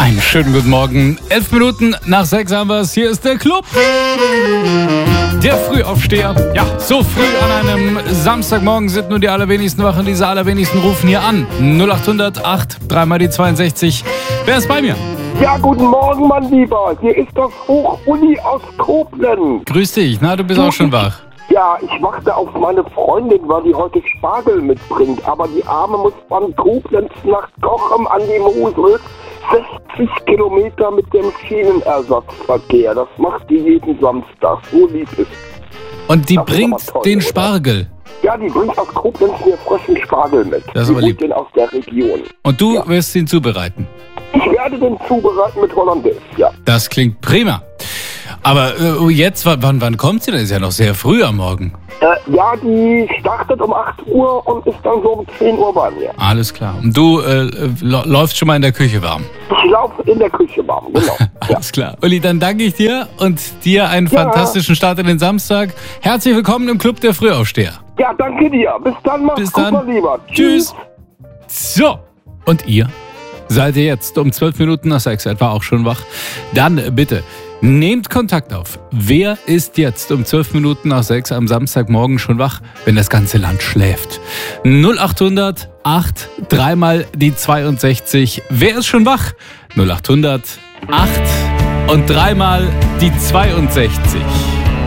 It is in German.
Einen schönen guten Morgen. 11 Minuten nach 6 haben wir es. Hier ist der Club. Der Frühaufsteher. Ja, so früh an einem Samstagmorgen sind nur die allerwenigsten wach und diese allerwenigsten rufen hier an. 0800 8 3 mal die 62. Wer ist bei mir? Ja, guten Morgen, mein Lieber. Hier ist das Hoch-Uni aus Koblenz. Grüß dich. Na, du bist auch schon wach. Ja, ich warte auf meine Freundin, weil die heute Spargel mitbringt. Aber die Arme muss von Koblenz nach Cochem an die Mosel 60 Kilometer mit dem Schienenersatzverkehr. Das macht die jeden Samstag. So lieb ist. Und die Das ist bringt aber toll, den oder? Spargel. Ja, die bringt aus Koblenz mir frischen Spargel mit. Das ist Die aber holt lieb. den aus der Region. Und du Ja. wirst ihn zubereiten. Ich werde den zubereiten mit Hollandaise, ja. Das klingt prima. Aber jetzt, wann kommt sie? Das ist ja noch sehr früh am Morgen. Ja, die startet um 8 Uhr und ist dann so um 10 Uhr bei mir. Alles klar. Und du läufst schon mal in der Küche warm. Ich laufe in der Küche warm, genau. Ja. Alles klar. Uli, dann danke ich dir und dir einen Ja. fantastischen Start in den Samstag. Herzlich willkommen im Club der Frühaufsteher. Ja, danke dir. Bis dann, mach's Bis gut, dann. mein Lieber. Tschüss. So, und ihr? Seid ihr jetzt um 12 Minuten nach 6 etwa auch schon wach? Dann bitte nehmt Kontakt auf. Wer ist jetzt um 12 Minuten nach 6 am Samstagmorgen schon wach, wenn das ganze Land schläft? 0800 8 3 mal die 62. Wer ist schon wach? 0800 8 und 3 mal die 62.